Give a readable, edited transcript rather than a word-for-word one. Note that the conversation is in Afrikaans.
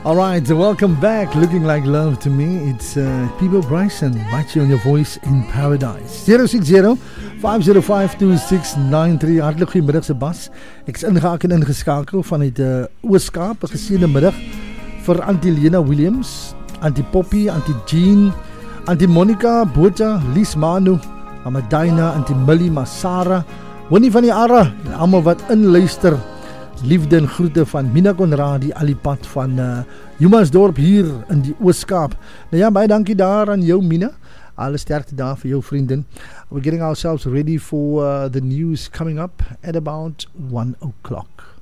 Alright, welcome back. Looking like love to me. It's Peebo Bryson, Machi on your voice in paradise. 060-505-2693. Hartelijk goeiemiddag, Sebas. Ek is ingehaken en ingeskakel vanuit Ooskaap. 'n Geseënde middag vir Auntie Lena Williams, Auntie Poppy, Auntie Jean, Auntie Monica, Bota, Lies Manu, Amadina, Auntie Millie, Masara, Winnie van die Arra en almal wat inluister. Liefde en groete van Mina Conradi, Alipad van Humansdorp hier in die Ooskaap. Nou ja, baie dankie daar aan jou, Mina. Alle sterkte daar vir jou vriendin. We're getting ourselves ready for the news coming up at about 1 o'clock.